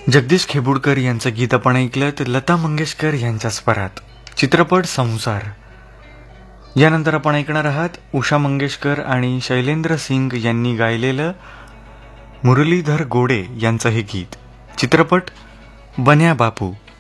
जगदीश खेबुडकर यांचं गीत आपण ऐकलं तर लता मंगेशकर यांच्या स्वरात, चित्रपट संसार. यानंतर आपण ऐकणार आहात उषा मंगेशकर आणि शैलेंद्र सिंग यांनी गायलेलं मुरलीधर गोडे यांचं हे गीत, चित्रपट बन्या बापू.